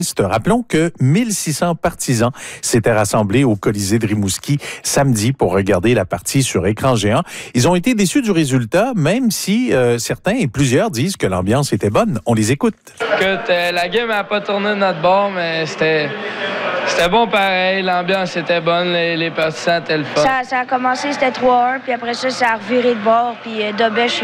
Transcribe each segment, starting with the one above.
Rappelons que 1600 partisans s'étaient rassemblés au Colisée de Rimouski samedi pour regarder la partie sur écran géant. Ils ont été déçus du résultat, même si certains et plusieurs disent que l'ambiance était bonne. On les écoute. Écoute, la game n'a pas tourné de notre bord, mais c'était bon pareil. L'ambiance était bonne, les partisans étaient le fun. Ça a commencé, c'était 3-1, puis après ça a reviré de bord, puis Dobèche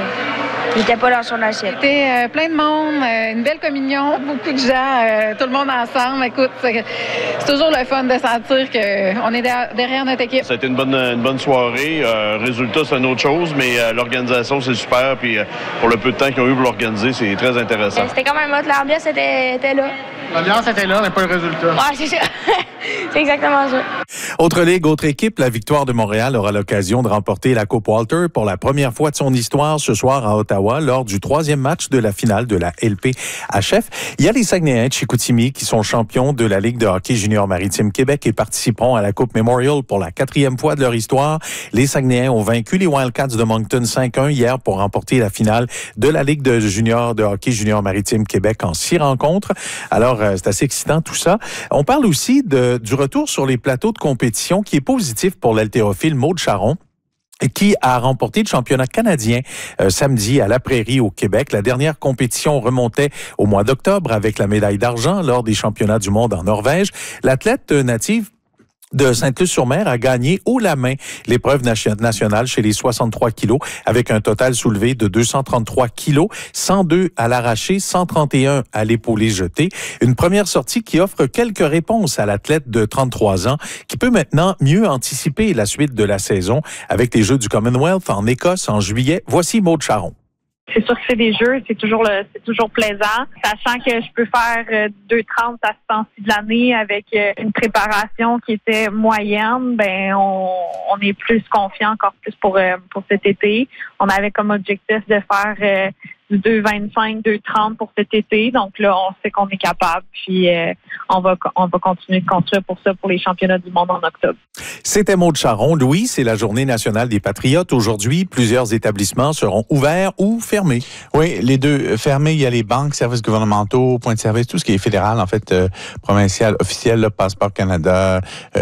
il était pas dans son assiette. C'était plein de monde, une belle communion, beaucoup de gens, tout le monde ensemble. Écoute, c'est toujours le fun de sentir qu'on est derrière notre équipe. Ça a été une bonne soirée. Résultat, c'est une autre chose, mais l'organisation, c'est super. Puis pour le peu de temps qu'ils ont eu pour l'organiser, c'est très intéressant. C'était quand même hot. L'ambiance était là. L'ambiance était là, mais pas le résultat. Ouais, c'est ça. C'est exactement ça. Autre ligue, autre équipe, la Victoire de Montréal aura l'occasion de remporter la Coupe Walter pour la première fois de son histoire ce soir à Ottawa lors du 3e match de la finale de la LPHF. Il y a les Saguenayens de Chicoutimi qui sont champions de la Ligue de hockey junior maritime Québec et participeront à la Coupe Memorial pour la 4e fois de leur histoire. Les Saguenayens ont vaincu les Wildcats de Moncton 5-1 hier pour remporter la finale de la Ligue de hockey junior maritime Québec en 6 rencontres. Alors, c'est assez excitant tout ça. On parle aussi du retour sur les plateaux de compétition qui est positif pour l'haltérophile Maude Charron, qui a remporté le championnat canadien samedi à la Prairie au Québec. La dernière compétition remontait au mois d'octobre avec la médaille d'argent lors des championnats du monde en Norvège. L'athlète native de Sainte-Luce-sur-Mer a gagné haut la main l'épreuve nationale chez les 63 kilos avec un total soulevé de 233 kilos, 102 à l'arraché, 131 à l'épaulé jeté. Une première sortie qui offre quelques réponses à l'athlète de 33 ans qui peut maintenant mieux anticiper la suite de la saison avec les Jeux du Commonwealth en Écosse en juillet. Voici Maude Charron. C'est sûr que c'est des jeux, c'est toujours plaisant. Sachant que je peux faire 2,30 à ce temps-ci de l'année avec une préparation qui était moyenne, ben on est plus confiant encore plus pour cet été. On avait comme objectif de faire du 2,25, 2,30 pour cet été. Donc là, on sait qu'on est capable. Puis on va continuer de construire pour ça pour les championnats du monde en octobre. C'était Maude Charron. Louis, c'est la Journée nationale des Patriotes. Aujourd'hui, plusieurs établissements seront ouverts ou fermés. Oui, les deux fermés. Il y a les banques, services gouvernementaux, points de service, tout ce qui est fédéral, en fait, provincial, officiel, là, Passeport Canada,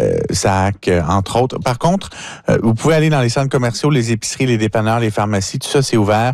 SAC, entre autres. Par contre, vous pouvez aller dans les centres commerciaux, les épiceries, les dépanneurs, les pharmacies, tout ça, c'est ouvert.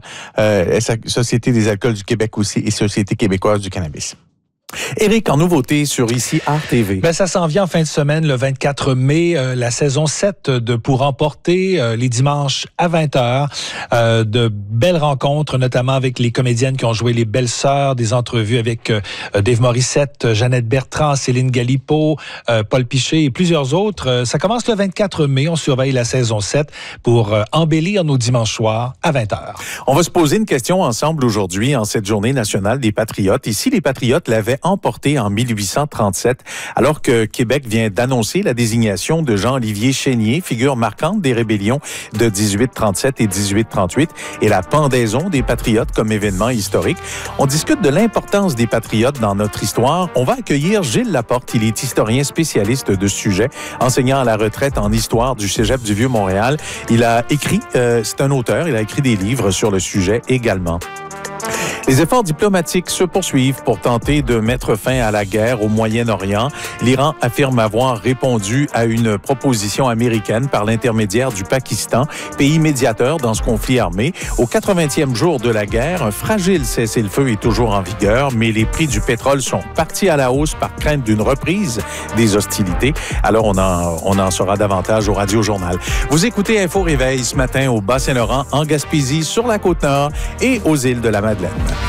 Société des alcools du Québec aussi et Société québécoise du cannabis. Éric, en nouveauté sur ici Art TV. Ben, ça s'en vient en fin de semaine, le 24 mai, la saison 7 de Pour emporter les dimanches à 20h. De belles rencontres, notamment avec les comédiennes qui ont joué Les Belles Sœurs, des entrevues avec Dave Morissette, Jeannette Bertrand, Céline Galipeau, Paul Piché et plusieurs autres. Ça commence le 24 mai. On surveille la saison 7 pour embellir nos dimanches soirs à 20h. On va se poser une question ensemble aujourd'hui en cette Journée nationale des Patriotes. Et si les Patriotes l'avaient emporté en 1837, alors que Québec vient d'annoncer la désignation de Jean-Olivier Chénier, figure marquante des rébellions de 1837 et 1838, et la pendaison des Patriotes comme événement historique. On discute de l'importance des Patriotes dans notre histoire. On va accueillir Gilles Laporte. Il est historien spécialiste de ce sujet, enseignant à la retraite en histoire du Cégep du Vieux-Montréal. Il a écrit, c'est un auteur, il a écrit des livres sur le sujet également. Les efforts diplomatiques se poursuivent pour tenter de mettre fin à la guerre au Moyen-Orient. L'Iran affirme avoir répondu à une proposition américaine par l'intermédiaire du Pakistan, pays médiateur dans ce conflit armé. Au 80e jour de la guerre, un fragile cessez-le-feu est toujours en vigueur, mais les prix du pétrole sont partis à la hausse par crainte d'une reprise des hostilités. Alors, on en saura davantage au Radio-Journal. Vous écoutez Info Réveil ce matin au Bas-Saint-Laurent, en Gaspésie, sur la Côte-Nord et aux îles de la Madeleine.